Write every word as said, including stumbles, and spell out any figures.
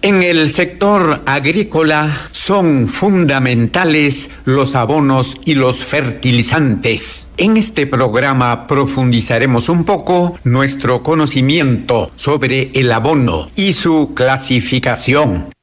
En el sector agrícola son fundamentales los abonos y los fertilizantes. En este programa profundizaremos un poco nuestro conocimiento sobre el abono y su clasificación.